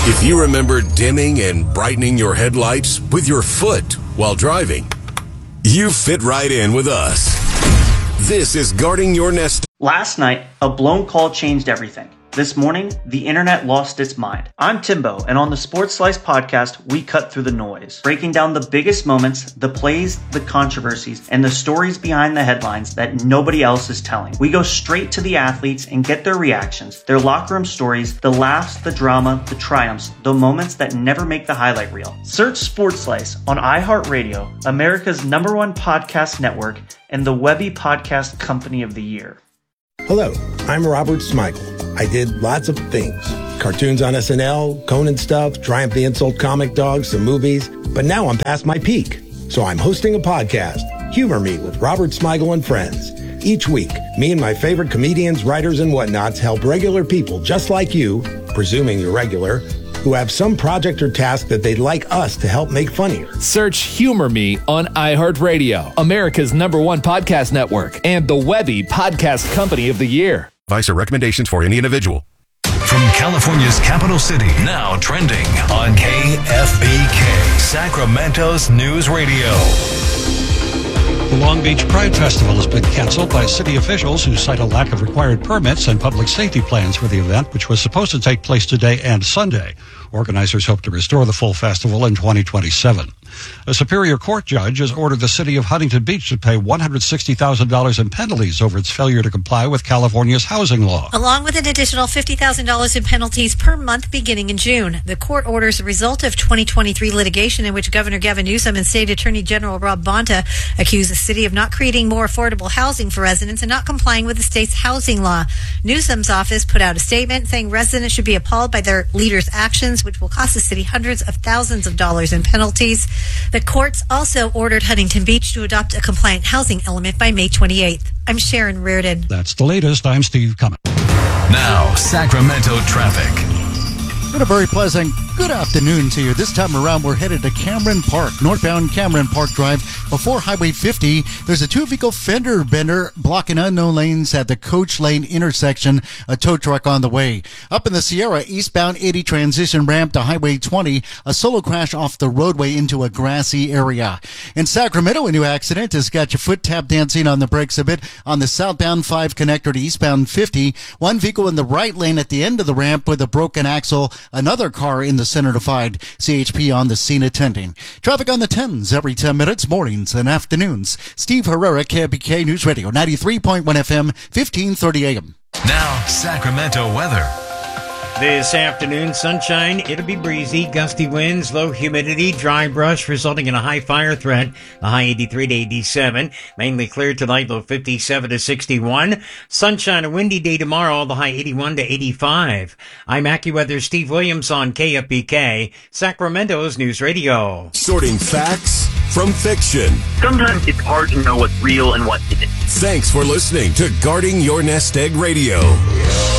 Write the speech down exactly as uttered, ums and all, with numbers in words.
If you remember dimming and brightening your headlights with your foot while driving, you fit right in with us. This is Guarding Your Nest. Last night, a blown call changed everything. This morning, the internet lost its mind. I'm Timbo, and on the Sports Slice podcast, we cut through the noise, breaking down the biggest moments, the plays, the controversies, and the stories behind the headlines that nobody else is telling. We go straight to the athletes and get their reactions, their locker room stories, the laughs, the drama, the triumphs, the moments that never make the highlight reel. Search Sports Slice on iHeartRadio, America's number one podcast network, and the Webby Podcast Company of the Year. Hello, I'm Robert Smigel. I did lots of things. Cartoons on S N L, Conan stuff, Triumph the Insult comic dogs, some movies. But now I'm past my peak. So I'm hosting a podcast, Humor Me with Robert Smigel and Friends. Each week, me and my favorite comedians, writers, and whatnots help regular people just like you, presuming you're regular, who have some project or task that they'd like us to help make funnier. Search Humor Me on iHeartRadio, America's number one podcast network, and the Webby Podcast Company of the Year. Advice or recommendations for any individual. From California's capital city, now trending on K F B K, Sacramento's News Radio. The Long Beach Pride Festival has been canceled by city officials who cite a lack of required permits and public safety plans for the event, which was supposed to take place today and Sunday. Organizers hope to restore the full festival in twenty twenty-seven. A Superior Court judge has ordered the city of Huntington Beach to pay one hundred sixty thousand dollars in penalties over its failure to comply with California's housing law. Along with an additional fifty thousand dollars in penalties per month beginning in June. The court orders a result of twenty twenty-three litigation in which Governor Gavin Newsom and State Attorney General Rob Bonta accuse the city of not creating more affordable housing for residents and not complying with the state's housing law. Newsom's office put out a statement saying residents should be appalled by their leaders' actions, which will cost the city hundreds of thousands of dollars in penalties. The courts also ordered Huntington Beach to adopt a compliant housing element by May twenty-eighth. I'm Sharon Reardon. That's the latest. I'm Steve Cummins. Now, Sacramento traffic. And a very pleasant good afternoon to you. This time around, we're headed to Cameron Park, northbound Cameron Park Drive. Before Highway fifty, there's a two-vehicle fender bender blocking unknown lanes at the Coach Lane intersection. A tow truck on the way. Up in the Sierra, eastbound eighty transition ramp to Highway twenty, a solo crash off the roadway into a grassy area. In Sacramento, a new accident has got your foot tap dancing on the brakes a bit on the southbound five connector to eastbound fifty. One vehicle in the right lane at the end of the ramp with a broken axle. Another car in the center divide. C H P on the scene attending. Traffic on the tens every ten minutes, mornings and afternoons. Steve Herrera, K F B K News Radio, ninety-three point one F M, fifteen thirty A M. Now, Sacramento weather. This afternoon, sunshine, it'll be breezy, gusty winds, low humidity, dry brush, resulting in a high fire threat. The high eighty-three to eighty-seven. Mainly clear tonight, low fifty-seven to sixty-one. Sunshine, a windy day tomorrow, the high eighty-one to eighty-five. I'm AccuWeather Steve Williams on K F B K, Sacramento's News Radio. Sorting facts from fiction. Sometimes it's hard to know what's real and what isn't. Thanks for listening to Guarding Your Nest Egg Radio.